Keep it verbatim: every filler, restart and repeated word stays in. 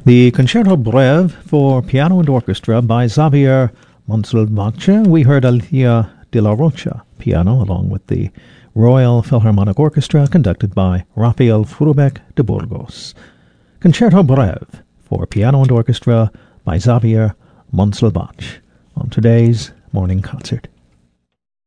The Concerto Breve for piano and orchestra by Xavier Montalbán. We heard Alicia de la Rocha piano along with the Royal Philharmonic Orchestra conducted by Rafael Frubeck de Burgos. Concerto Breve for piano and orchestra by Xavier Montalbán on today's morning concert.